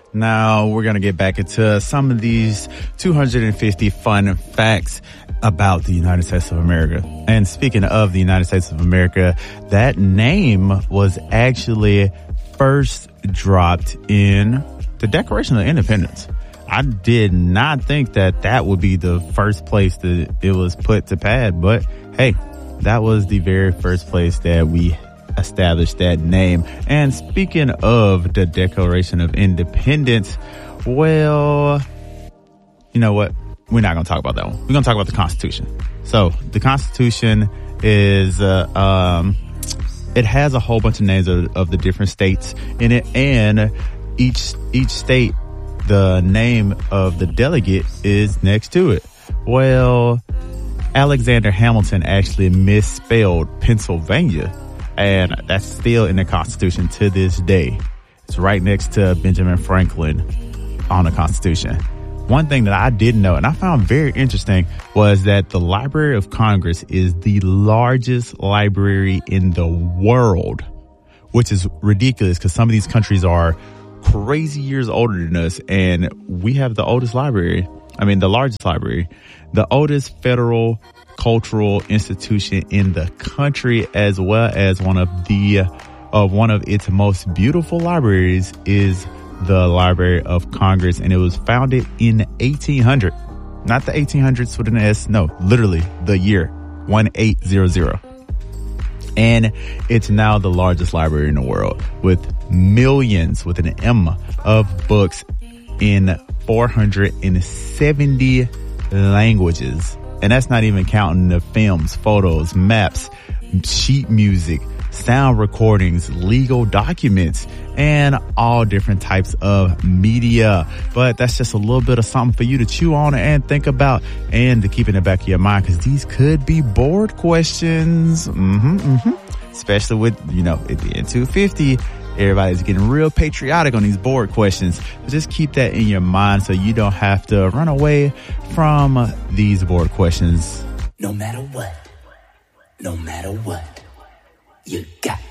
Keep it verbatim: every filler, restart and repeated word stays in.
Now we're going to get back into some of these two hundred fifty fun facts about the United States of America. And speaking of the United States of America, that name was actually first dropped in the Declaration of Independence. I did not think that that would be the first place that it was put to pad, but hey, that was the very first place that we established that name. And speaking of the Declaration of Independence, well, you know what? We're not going to talk about that one. We're going to talk about the Constitution. So the Constitution is, uh, um, it has a whole bunch of names of, of the different states in it, and each, each state, the name of the delegate is next to it. Well, Alexander Hamilton actually misspelled Pennsylvania, and that's still in the Constitution to this day. It's right next to Benjamin Franklin on the Constitution. One thing that I didn't know, and I found very interesting, was that the Library of Congress is the largest library in the world, which is ridiculous because some of these countries are crazy years older than us, and we have the oldest library. I mean, the largest library, the oldest federal cultural institution in the country, as well as one of the, uh, one of its most beautiful libraries is the Library of Congress, and it was founded in eighteen hundred. Not the eighteen hundreds with an S, no, literally the year eighteen hundred. And it's now the largest library in the world with millions, with an M, of books in four hundred seventy languages. And that's not even counting the films, photos, maps, sheet music, sound recordings, legal documents, and all different types of media. But that's just a little bit of something for you to chew on and think about and to keep in the back of your mind, because these could be board questions. Mm-hmm, mm-hmm. Especially with, you know, it being two fifty. Everybody's getting real patriotic on these board questions. But just keep that in your mind so you don't have to run away from these board questions. No matter what, no matter what, you got